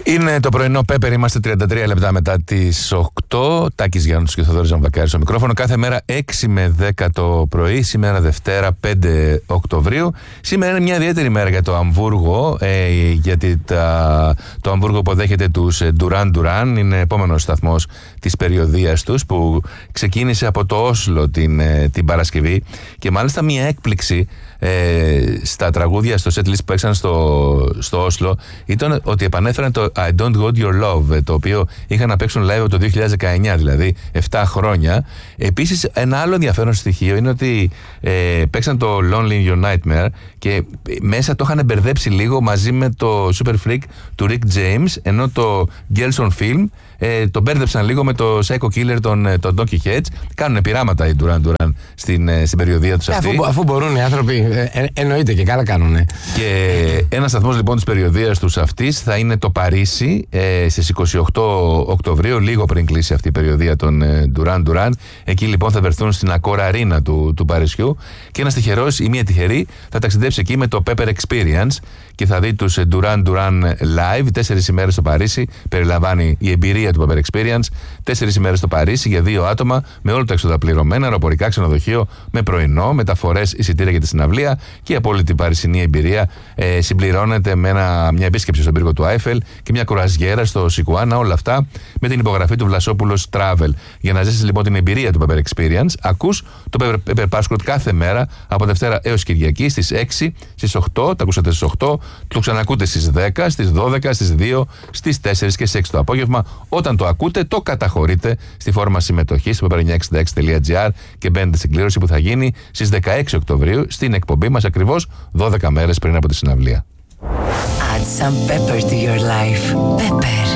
Είναι το πρωινό Πέπερ, είμαστε 33 λεπτά μετά τις 8. Τάκης Γιάννους και Θοδωρής Ζαμβακάρης στο μικρόφωνο. Κάθε μέρα 6 με 10 το πρωί. Σήμερα Δευτέρα 5 Οκτωβρίου. Σήμερα είναι μια ιδιαίτερη μέρα για το Αμβούργο, γιατί το Αμβούργο υποδέχεται τους Duran Duran. Είναι επόμενος σταθμός της περιοδείας τους, που ξεκίνησε από το Όσλο την Παρασκευή. Και μάλιστα μια έκπληξη στα τραγούδια στο setlist που έξαν στο Όσλο ήταν ότι επανέφεραν το I Don't Want Your Love, το οποίο είχαν να παίξουν live το 2019, δηλαδή 7 χρόνια. Επίσης, ένα άλλο ενδιαφέρον στοιχείο είναι ότι παίξαν το Lonely in Your Nightmare και μέσα το είχαν μπερδέψει λίγο μαζί με το Super Freak του Rick James, ενώ το Girls on Film το μπέρδεψαν λίγο με το Psycho Killer των Donkey Heads. Κάνουν πειράματα οι Duran Duran στην περιοδεία τους αυτή. Αφού μπορούν οι άνθρωποι, εννοείται, και καλά κάνουνε. Και ένας σταθμός λοιπόν της περιοδείας τους αυτής θα είναι το Παρίσι στις 28 Οκτωβρίου, λίγο πριν κλείσει αυτή η περιοδεία των Duran Duran. Εκεί λοιπόν θα βρεθούν στην Accor Arena του Παρισιού και ένας τυχερός ή μια τυχερή θα ταξιδέψει εκεί με το Pepper Experience και θα δει τους Duran Duran live. 4 ημέρες στο Παρίσι, περιλαμβάνει η εμπειρία του Pepper Experience. 4 ημέρες στο Παρίσι για 2 άτομα, με όλα τα έξοδα πληρωμένα, αεροπορικά, ξενοδοχείο, με πρωινό, μεταφορές, εισιτήρια για τη συναυλία, και η απόλυτη παρισινή εμπειρία συμπληρώνεται με μια επίσκεψη στον πύργο του Άιφελ και μια κουραζιέρα στο Σικουάνα. Όλα αυτά με την υπογραφή του Βλασόπουλος Travel. Για να ζήσεις λοιπόν την εμπειρία του Pepper Experience, ακούς το Pepper Passport κάθε μέρα από Δευτέρα έως Κυριακή στις 6, στις 8, τα ακούσατε στις 8, το ξανακούτε στις 10, στις 12, στις 2, στις 4 και στις 6 το απόγευμα. Όταν το ακούτε, το καταχωρείτε στη φόρμα συμμετοχής στο pepper966.gr και μπαίνετε στην κλήρωση που θα γίνει στις 16 Οκτωβρίου στην εκπομπή μας, ακριβώς 12 μέρες πριν από τη συναυλία. Add some pepper to your life. Pepper.